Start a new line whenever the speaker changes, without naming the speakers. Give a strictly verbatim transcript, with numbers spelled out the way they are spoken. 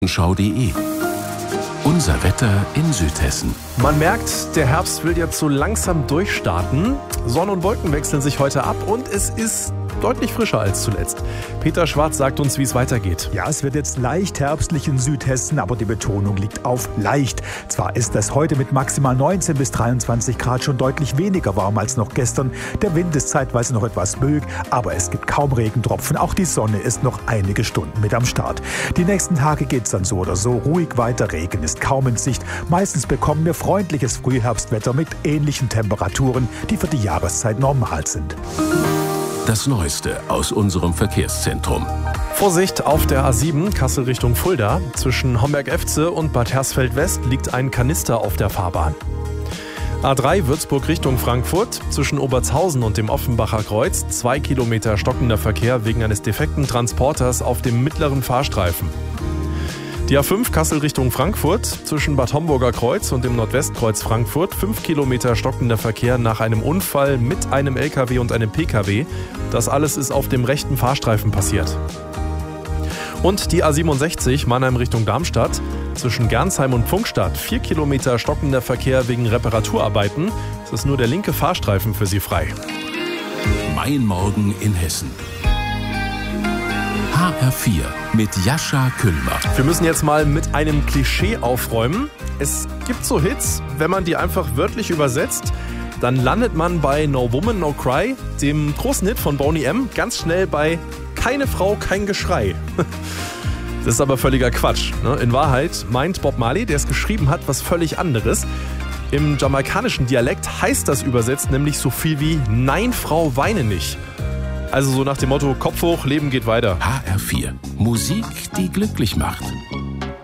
Schau punkt de. Unser Wetter in Südhessen.
Man merkt, der Herbst will jetzt so langsam durchstarten. Sonne und Wolken wechseln sich heute ab und es ist deutlich frischer als zuletzt. Peter Schwarz sagt uns, wie es weitergeht.
Ja, es wird jetzt leicht herbstlich in Südhessen, aber die Betonung liegt auf leicht. Zwar ist es heute mit maximal neunzehn bis dreiundzwanzig Grad schon deutlich weniger warm als noch gestern. Der Wind ist zeitweise noch etwas milde, aber es gibt kaum Regentropfen. Auch die Sonne ist noch einige Stunden mit am Start. Die nächsten Tage geht es dann so oder so ruhig weiter. Regen ist kaum in Sicht. Meistens bekommen wir freundliches Frühherbstwetter mit ähnlichen Temperaturen, die für die Jahreszeit normal sind.
Das Neueste aus unserem Verkehrszentrum.
Vorsicht auf der A sieben, Kassel Richtung Fulda. Zwischen Homberg-Efze und Bad Hersfeld-West liegt ein Kanister auf der Fahrbahn. A drei, Würzburg Richtung Frankfurt. Zwischen Obertshausen und dem Offenbacher Kreuz. Zwei Kilometer stockender Verkehr wegen eines defekten Transporters auf dem mittleren Fahrstreifen. Die A fünf, Kassel Richtung Frankfurt. Zwischen Bad Homburger Kreuz und dem Nordwestkreuz Frankfurt. Fünf Kilometer stockender Verkehr nach einem Unfall mit einem L K W und einem P K W. Das alles ist auf dem rechten Fahrstreifen passiert. Und die A siebenundsechzig, Mannheim Richtung Darmstadt. Zwischen Gernsheim und Pfungstadt. Vier Kilometer stockender Verkehr wegen Reparaturarbeiten. Es ist nur der linke Fahrstreifen für Sie frei.
Mein Morgen in Hessen. H R vier mit Jascha Küllmer.
Wir müssen jetzt mal mit einem Klischee aufräumen. Es gibt so Hits, wenn man die einfach wörtlich übersetzt, dann landet man bei No Woman, No Cry, dem großen Hit von Boney M., ganz schnell bei Keine Frau, kein Geschrei. Das ist aber völliger Quatsch. Ne? In Wahrheit meint Bob Marley, der es geschrieben hat, was völlig anderes. Im jamaikanischen Dialekt heißt das übersetzt nämlich so viel wie Nein, Frau, weine nicht. Also so nach dem Motto, Kopf hoch, Leben geht weiter.
H R vier. Musik, die glücklich macht.